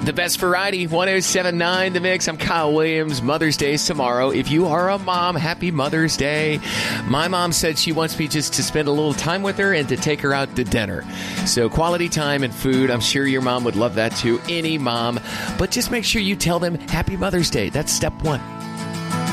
The best variety, 107.9 The Mix. I'm Kyle Williams. Mother's Day is tomorrow. If you are a mom, happy Mother's Day. My mom said she wants me just to spend a little time with her and to take her out to dinner. So quality time and food. I'm sure your mom would love that too. Any mom. But just make sure you tell them happy Mother's Day. That's step one.